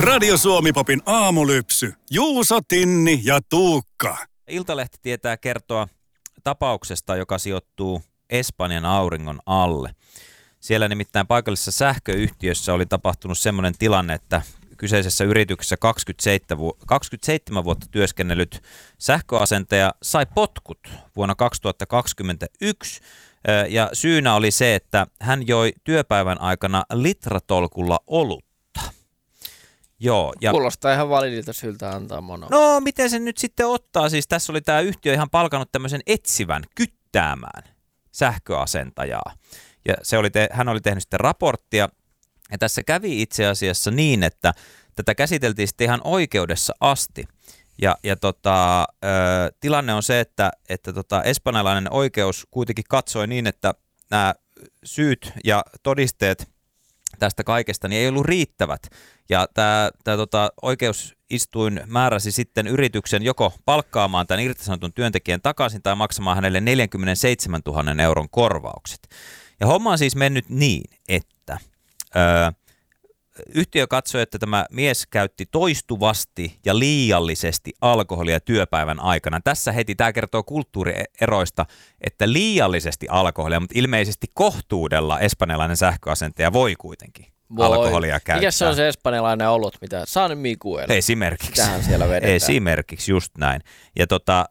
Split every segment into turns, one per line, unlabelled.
Radio Suomi-popin aamulypsy. Juuso, Tinni ja Tuukka.
Iltalehti tietää kertoa tapauksesta, joka sijoittuu Espanjan auringon alle. Siellä nimittäin paikallisessa sähköyhtiössä oli tapahtunut semmoinen tilanne, että kyseisessä yrityksessä 27 vuotta työskennellyt sähköasentaja sai potkut vuonna 2021. Ja syynä oli se, että hän joi työpäivän aikana litratolkulla olutta. Joo, ja
kuulostaa ihan validilta syltä antaa mono.
No, miten se nyt sitten ottaa? Siis tässä oli tämä yhtiö ihan palkannut tämmöisen etsivän kyttäämään sähköasentajaa. Ja hän oli tehnyt sitten raporttia. Ja tässä kävi itse asiassa niin, että tätä käsiteltiin sitten ihan oikeudessa asti. Ja tilanne on se, että espanjalainen oikeus kuitenkin katsoi niin, että nämä syyt ja todisteet tästä kaikesta niin ei ollut riittävät. Ja tämä oikeusistuin määräsi sitten yrityksen joko palkkaamaan tämän irtisanotun työntekijän takaisin tai maksamaan hänelle 47 000 euron korvaukset. Ja homma on siis mennyt niin, että yhtiö katsoi, että tämä mies käytti toistuvasti ja liiallisesti alkoholia työpäivän aikana. Tässä heti tämä kertoo kulttuurieroista, että liiallisesti alkoholia, mutta ilmeisesti kohtuudella espanjalainen sähköasentaja voi kuitenkin alkoholia käyttää.
Mikä se on se espanjalainen olut, mitä San Miguel?
Esimerkiksi.
Mitähän siellä vedetään?
Esimerkiksi, just näin. Ja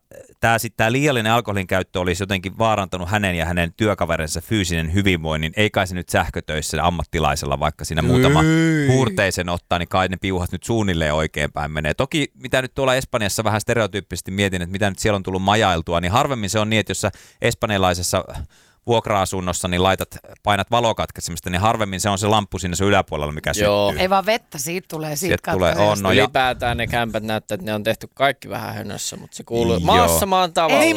tämä liiallinen alkoholin käyttö olisi jotenkin vaarantanut hänen ja hänen työkaverinsa fyysinen hyvinvoinnin. Ei kai se nyt sähkötöissä ammattilaisella, vaikka siinä muutama huurteisen ottaa, niin kai ne piuhat nyt suunnilleen oikeinpäin menee. Toki mitä nyt tuolla Espanjassa vähän stereotyyppisesti mietin, että mitä nyt siellä on tullut majailtua, niin harvemmin se on niin, että jos sä espanjalaisessa vuokra-asunnossa, niin painat valokatkaisemmista, niin harvemmin se on se lamppu siinä sun yläpuolella, mikä syttyy.
Ei vaan vettä, siitä tulee
Ylipäätään ne kämpät näyttää, että ne on tehty kaikki vähän hönössä, mutta se kuuluu maassa maan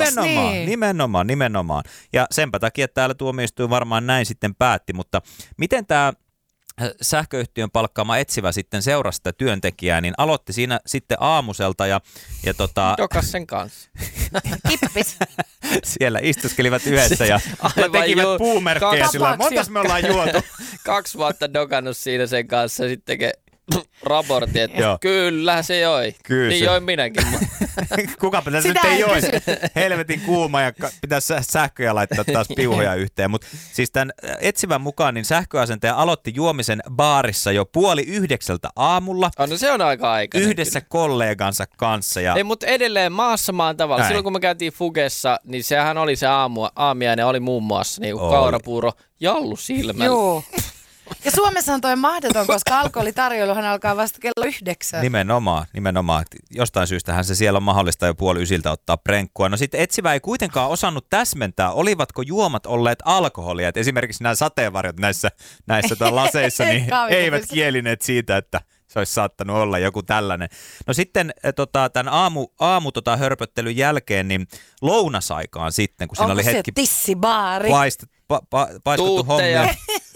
tavalla.
Nimenomaan. Ja senpä takia täällä tuomioistuin varmaan näin sitten päätti, mutta miten tämä sähköyhtiön palkkaama etsivä sitten seurasi sitä työntekijää, niin aloitti siinä sitten aamuselta ja
dokas sen kanssa.
Kippis.
Siellä istuskelivat yhdessä ja tekivät puumerkkejä sillä. Montas me ollaan juotu?
2 vuotta dokannut siinä sen kanssa ja sitten tekee raportti, että kyllä se joi. Kyllä niin se joi minäkin.
Kukapa tässä nyt ei joi. Helvetin kuuma ja pitäisi sähköjä laittaa taas piuhoja yhteen. Mutta siis tämän etsivän mukaan niin sähköasentaja aloitti juomisen baarissa jo 8:30 aamulla.
No se on aika aikainen.
Yhdessä kollegansa kanssa.
Ei, mutta edelleen maassa maan tavalla. Näin. Silloin kun me käytiin Fugessa, niin sehän oli se aamiainen, oli muun muassa niin kaurapuuro jallu silmällä.
Joo. Ja Suomessahan toi mahdoton, koska alkoholitarjoiluhan alkaa vasta kello 9.
Nimenomaan. Jostain syystähän se siellä on mahdollista jo 8:30 ottaa prenkkua. No sitten etsivä ei kuitenkaan osannut täsmentää, olivatko juomat olleet alkoholia. Et esimerkiksi nämä sateenvarjot näissä laseissa niin eivät kielineet siitä, että se olisi saattanut olla joku tällainen. No sitten tämän aamu hörpöttelyn jälkeen, niin lounasaikaan sitten, kun siinä oli hetki
tissibaari?
Paistettu hommia.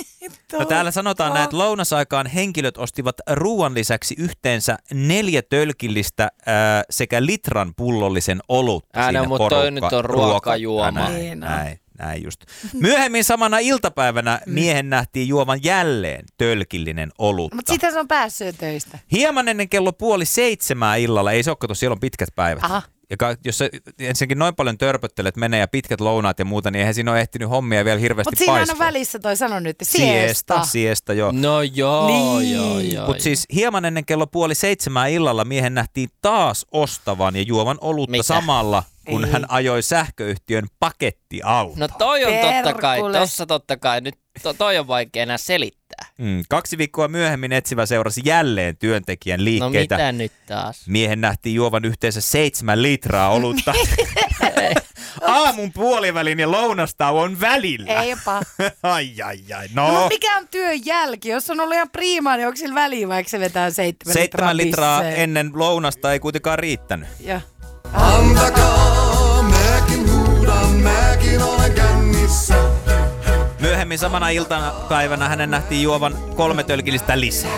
No täällä sanotaan näin, että lounasaikaan henkilöt ostivat ruoan lisäksi yhteensä 4 tölkillistä sekä litran pullollisen olutta.
Mutta toi nyt on ruokajuoma.
Näin just. Myöhemmin samana iltapäivänä miehen nähtiin juovan jälleen tölkillinen olutta.
Mutta sitten se on päässyt töistä.
Hieman ennen kello 6:30 illalla, ei se ole, kato, siellä on pitkät päivät. Aha. Ja jos sä ensinnäkin noin paljon törpöttelet, menee ja pitkät lounaat ja muuta, niin eihän siinä ole ehtinyt hommia vielä hirveästi paistaa.
Mutta siinä on välissä toi sano nyt,
siesta, joo.
No joo.
Mutta siis hieman ennen kello 6:30 illalla miehen nähtiin taas ostavan ja juovan olutta samalla, kun hän ajoi sähköyhtiön pakettiautoa.
No toi on totta kai, nyt toi on vaikea enää selittää.
2 viikkoa myöhemmin etsivä seurasi jälleen työntekijän liikkeitä.
No mitä nyt taas?
Miehen nähtiin juovan yhteensä 7 litraa olutta. Aamun puolivälin ja lounastauon välillä.
Eipä.
Ai.
No mikä on työn jälki? Jos on ollut ihan priimaa, niin onko sillä väliä, vaikka se vetää 7
litraa ennen lounasta ei kuitenkaan riittänyt.
Ja.
Antakaa, mäkin huudan, mäkin olen kännissä.
Myöhemmin samana iltapäivänä hänen nähtiin juovan 3 tölkillistä lisää.